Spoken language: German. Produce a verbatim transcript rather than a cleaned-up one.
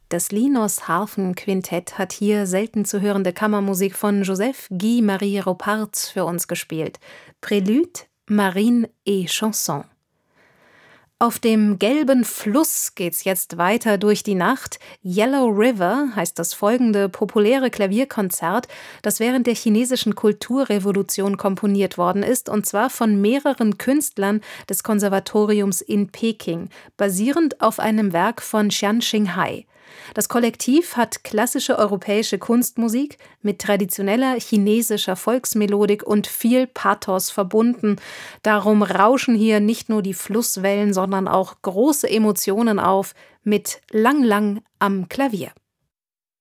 Das Linos-Harfen-Quintett hat hier selten zu hörende Kammermusik von Joseph Guy Marie Ropartz für uns gespielt. Prélude, Marine et Chanson. Auf dem gelben Fluss geht's jetzt weiter durch die Nacht. Yellow River heißt das folgende populäre Klavierkonzert, das während der chinesischen Kulturrevolution komponiert worden ist, und zwar von mehreren Künstlern des Konservatoriums in Peking, basierend auf einem Werk von Qian Xinghai. Das Kollektiv hat klassische europäische Kunstmusik mit traditioneller chinesischer Volksmelodik und viel Pathos verbunden. Darum rauschen hier nicht nur die Flusswellen, sondern auch große Emotionen auf mit Lang Lang am Klavier.